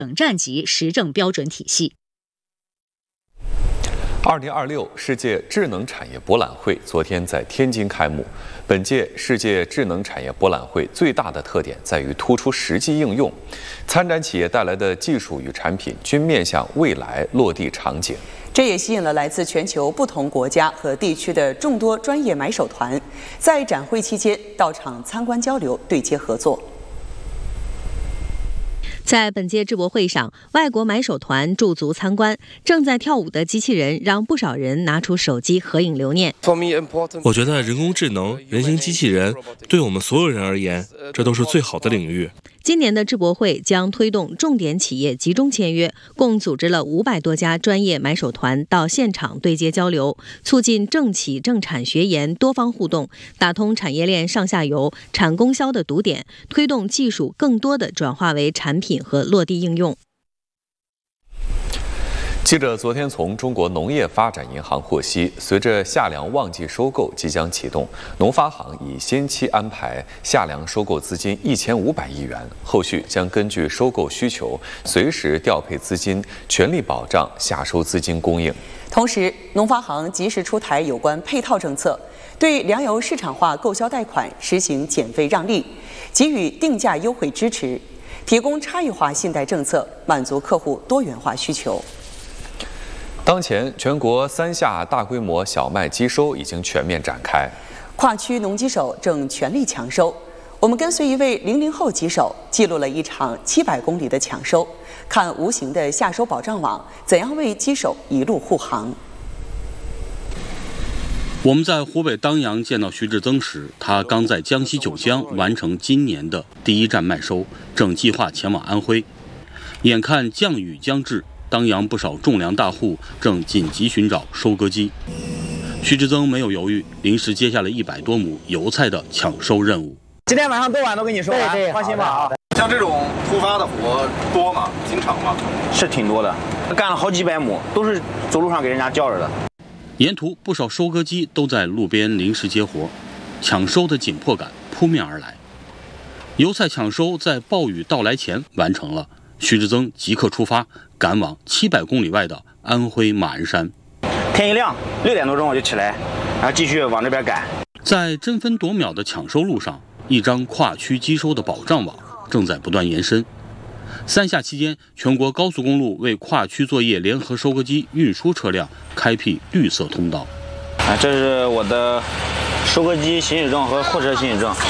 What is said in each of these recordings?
等战级实证标准体系。 2026世界智能产业博览会昨天在天津开幕。本届世界智能产业博览会最大的特点在于突出实际应用，参展企业带来的技术与产品均面向未来落地场景。 这也吸引了来自全球不同国家和地区的众多专业买手团，在展会期间到场参观交流、对接合作。 在本届智博会上，外国买手团驻足参观，正在跳舞的机器人让不少人拿出手机合影留念。 我觉得人工智能、人形机器人对我们所有人而言，这都是最好的领域。 今年的智博会将推动重点企业集中签约，共组织了500多家专业买手团到现场对接交流，促进政企政产学研多方互动，打通产业链上下游、产供销的堵点，推动技术更多的转化为产品和落地应用。 记者昨天从中国农业发展银行获悉，随着夏粮旺季收购即将启动，农发行已先期安排夏粮收购资金1500亿元，后续将根据收购需求随时调配资金，全力保障夏收资金供应。 同时，农发行及时出台有关配套政策，对粮油市场化购销贷款实行减费让利，给予定价优惠支持，提供差异化信贷政策，满足客户多元化需求。 当前，全国3夏大规模小麦机收已经全面展开， 跨区农机手正全力抢收。我们跟随一位00后机手，记录了一场700公里的抢收，看无形的夏收保障网怎样为机手一路护航。 我们在湖北当阳见到徐志增时，他刚在江西九江完成今年的第一站麦收，正计划前往安徽。眼看降雨将至，当阳不少种粮大户正紧急寻找收割机，徐志增没有犹豫，临时接下了100多亩油菜的抢收任务。 今天晚上多晚都给你收完， 对， 放心吧啊。 像这种突发的活多吗？经常吗？ 是挺多的，干了好几百亩，都是走路上给人家叫着的。 沿途不少收割机都在路边临时接活，抢收的紧迫感扑面而来。油菜抢收在暴雨到来前完成了，徐志增即刻出发，赶往700公里外的安徽马鞍山。 天一亮，6点多钟我就起来，然后继续往这边赶。 在争分夺秒的抢收路上，一张跨区机收的保障网正在不断延伸。3夏期间，全国高速公路为跨区作业联合收割机运输车辆开辟绿色通道。 这是我的收割机行驶证和货车行驶证。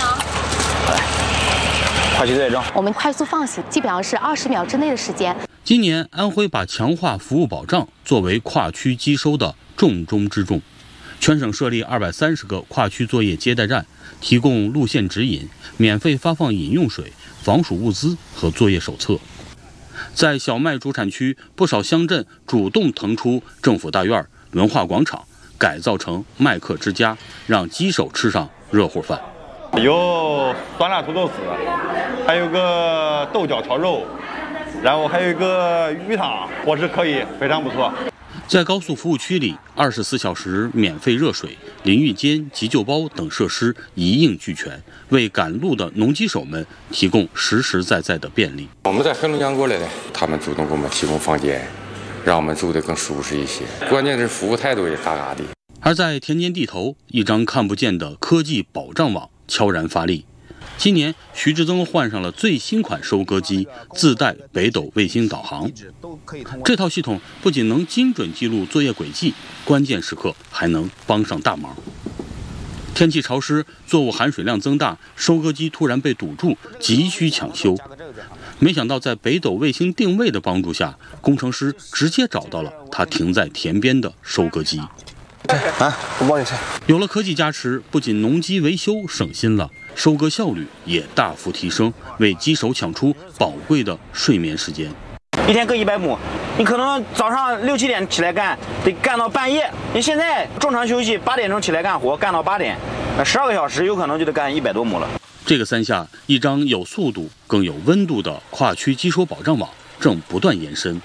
跨区作业证， 我们快速放行，基本上是20秒之内的时间。 今年安徽把强化服务保障作为跨区机收的重中之重，全省设立230个跨区作业接待站，提供路线指引，免费发放饮用水、防暑物资和作业手册。在小麦主产区，不少乡镇主动腾出政府大院、文化广场，改造成麦客之家，让机手吃上热乎饭。 有酸辣土豆丝，还有个豆角炒肉，然后还有一个鱼汤，伙食可以，非常不错。 在高速服务区里，24小时免费热水、淋浴间、急救包等设施一应俱全，为赶路的农机手们提供实实在在的便利。 我们在黑龙江过来的，他们主动给我们提供房间，让我们住得更舒适一些。关键是服务态度也嘎嘎的。 而在田间地头，一张看不见的科技保障网悄然发力。今年，徐志增换上了最新款收割机，自带北斗卫星导航。这套系统不仅能精准记录作业轨迹，关键时刻还能帮上大忙。天气潮湿，作物含水量增大，收割机突然被堵住，急需抢修。没想到在北斗卫星定位的帮助下，工程师直接找到了它停在田边的收割机。 我帮你拆。 有了科技加持，不仅农机维修省心了，收割效率也大幅提升，为机手抢出宝贵的睡眠时间。 一天割100亩，你可能早上6、7点起来干，得干到半夜。你现在正常休息，8点钟起来干活，干到8点，12个小时，有可能就得干100多亩了。 这个3夏，一张有速度更有温度的跨区机收保障网正不断延伸。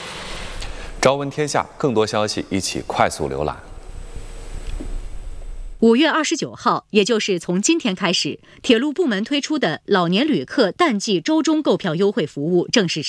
朝闻天下，更多消息一起快速浏览。 5月29号，也就是从今天开始，铁路部门推出的老年旅客淡季周中购票优惠服务正式